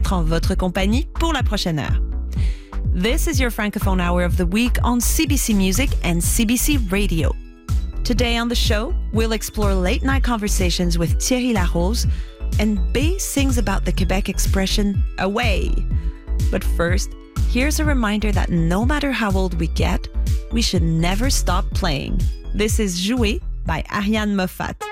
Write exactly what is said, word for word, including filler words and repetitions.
en votre compagnie pour la prochaine heure. This is your Francophone Hour of the Week on C B C Music and C B C Radio. Today on the show, we'll explore late-night conversations with Thierry Larose, and Bé sings about the Quebec expression, away. But first, here's a reminder that no matter how old we get, we should never stop playing. This is Jouer by Ariane Moffat.